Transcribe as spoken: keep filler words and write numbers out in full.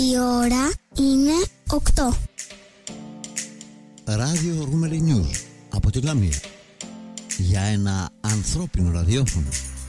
Η ώρα είναι οκτώ. Ράδιο Ρούμελι News από τη Λαμία. Για ένα ανθρώπινο ραδιόφωνο.